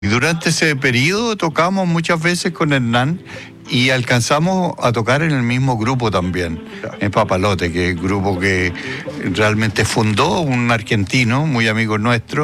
Y durante ese periodo tocamos muchas veces con Hernán y alcanzamos a tocar en el mismo grupo también, en Papalote, que es el grupo que realmente fundó un argentino, muy amigo nuestro,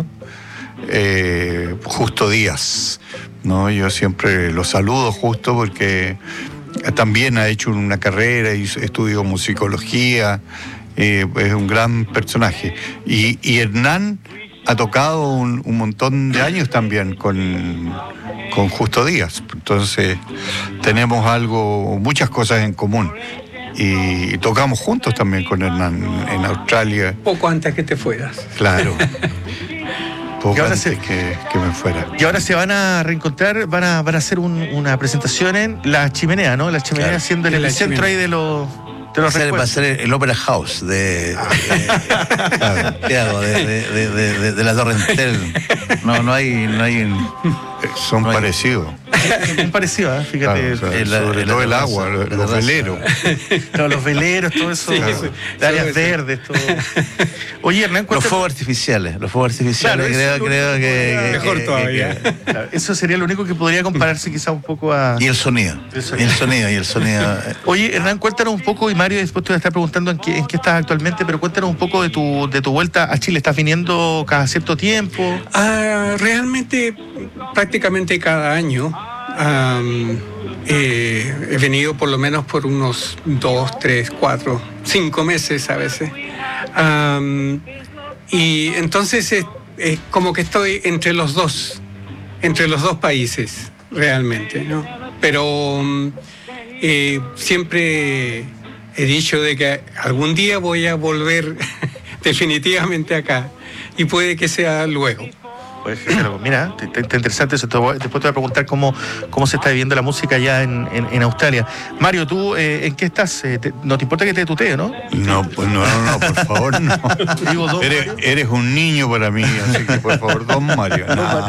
Justo Díaz, ¿no? Yo siempre lo saludo, Justo, porque también ha hecho una carrera y estudió musicología, es un gran personaje. Y Hernán ha tocado un montón de años también con Justo Díaz. Entonces tenemos muchas cosas en común. Y tocamos juntos también con Hernán en Australia. Poco antes que te fueras. Claro. Poco antes que me fuera. Y ahora se van a reencontrar, van a hacer una presentación en La Chimenea, ¿no? La Chimenea, claro, siendo el centro ahí de los... Va a ser el Opera House de la Torre Entel. No hay son parecidos. Son parecidos, fíjate. Claro, sobre todo el agua, los veleros. No, los veleros, todo eso, sí, áreas verdes, todo. Oye, Hernán, los fuegos artificiales, claro, creo que mejor todavía. Claro, eso sería lo único que podría compararse quizá un poco a... Y el sonido. Oye, Hernán, cuéntanos un poco, y Mario después te voy a estar preguntando en qué estás actualmente, pero cuéntanos un poco de tu vuelta a Chile. ¿Estás viniendo cada cierto tiempo? Realmente, prácticamente cada año. He venido por lo menos por unos 2, 3, 4, 5 meses a veces. Y entonces es como que estoy entre los dos países, realmente, ¿no? Pero siempre he dicho de que algún día voy a volver definitivamente acá, y puede que sea luego. Mira, está interesante eso. Después te voy a preguntar cómo se está viviendo la música allá en Australia. Mario, ¿tú en qué estás? ¿No te importa que te tutee, no? No, pues no, por favor, no. Digo, eres un niño para mí, así que por favor, don Mario.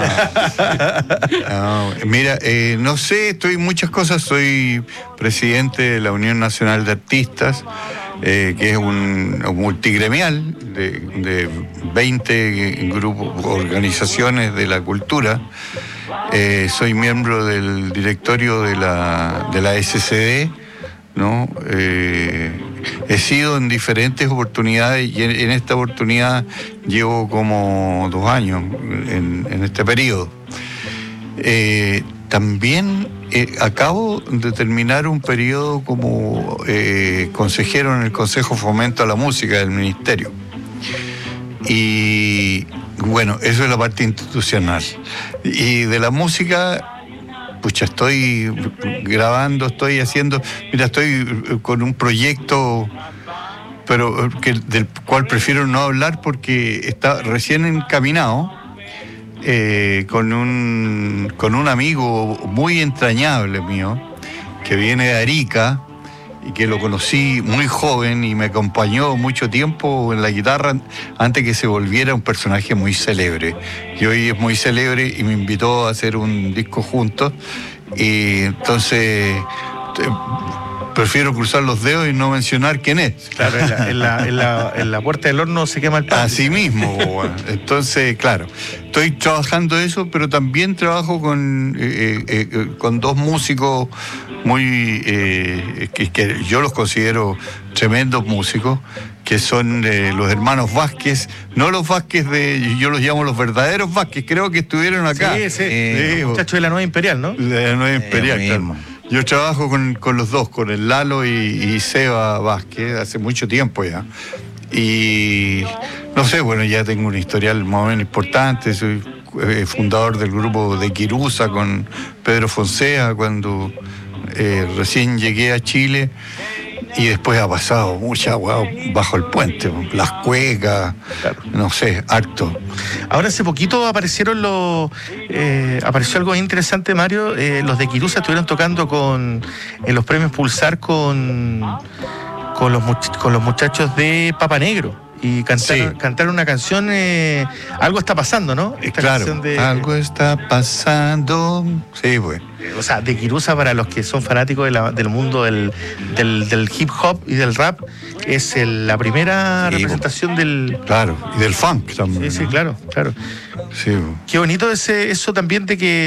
No, mira, no sé, estoy en muchas cosas. Soy presidente de la Unión Nacional de Artistas, que es un multigremial de 20 grupos, organizaciones de la cultura. Soy miembro del directorio de la SCD, ¿no? He sido en diferentes oportunidades, y en esta oportunidad llevo como 2 años en este periodo. También acabo de terminar un periodo como consejero en el Consejo Fomento a la Música del Ministerio. Y bueno, eso es la parte institucional. Y de la música, pucha, estoy grabando, estoy con un proyecto, pero del cual prefiero no hablar porque está recién encaminado. Con un amigo muy entrañable mío, que viene de Arica y que lo conocí muy joven y me acompañó mucho tiempo en la guitarra antes que se volviera un personaje muy célebre. Y hoy es muy célebre y me invitó a hacer un disco juntos. Y entonces prefiero cruzar los dedos y no mencionar quién es. Claro, en la puerta del horno se quema el pan. Así mismo, bueno. Entonces, claro, estoy trabajando eso, pero también trabajo con 2 músicos muy que yo los considero tremendos músicos, que son los hermanos Vázquez, no los Vázquez yo los llamo los verdaderos Vázquez, creo que estuvieron acá. Sí, muchachos de la Nueva Imperial, ¿no? De la Nueva Imperial, claro. Yo trabajo con los dos, con el Lalo y Seba Vázquez, hace mucho tiempo ya. Y no sé, bueno, ya tengo un historial más o menos importante. Soy fundador del grupo de Quirusa con Pedro Fonseca cuando recién llegué a Chile. Y después ha pasado mucha agua bajo el puente, las cuecas, claro. No sé, harto. Ahora hace poquito apareció algo interesante, Mario. Los de Quirusa estuvieron tocando en los premios Pulsar con los muchachos de Papa Negro. y cantar una canción, algo está pasando, ¿no? Esta claro, canción de, algo está pasando. Sí, pues. o sea, de Kirusa, para los que son fanáticos del mundo del hip hop y del rap, es la primera representación del... Claro, y del funk también. Sí, ¿no? claro. Sí, Qué bonito eso también de que